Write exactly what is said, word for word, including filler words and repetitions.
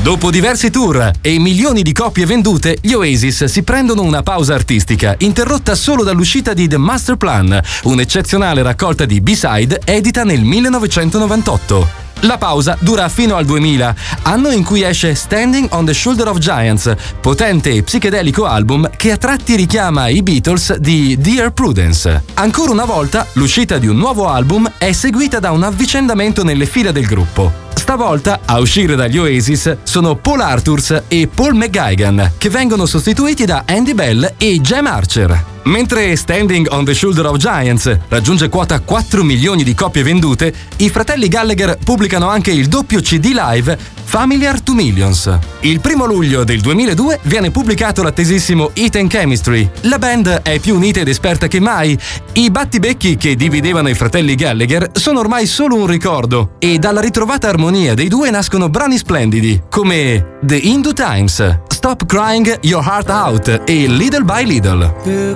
Dopo diversi tour e milioni di copie vendute, gli Oasis si prendono una pausa artistica, interrotta solo dall'uscita di The Master Plan, un'eccezionale raccolta di B-side edita nel millenovecentonovantotto. La pausa dura fino al duemila, anno in cui esce Standing on the Shoulder of Giants, potente e psichedelico album che a tratti richiama i Beatles di Dear Prudence. Ancora una volta, l'uscita di un nuovo album è seguita da un avvicendamento nelle file del gruppo. Stavolta a uscire dagli Oasis sono Paul Arthurs e Paul McGuigan, che vengono sostituiti da Andy Bell e Jem Archer. Mentre Standing on the Shoulder of Giants raggiunge quota quattro milioni di copie vendute, i fratelli Gallagher pubblicano anche il doppio C D live Familiar to Millions. Il primo luglio del duemiladue viene pubblicato l'attesissimo Heat and Chemistry. La band è più unita ed esperta che mai. I battibecchi che dividevano i fratelli Gallagher sono ormai solo un ricordo e dalla ritrovata armonia dei due nascono brani splendidi come The Hindu Times, Stop Crying Your Heart Out e Little by Little.